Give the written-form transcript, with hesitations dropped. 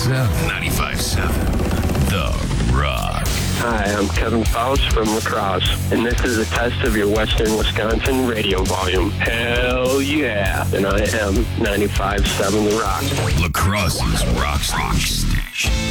95.7 The Rock. Hi, I'm Kevin Faust from La Crosse, and this is a test of your Western Wisconsin radio volume. Hell yeah! And I am 95.7 The Rock. La Crosse's rock station.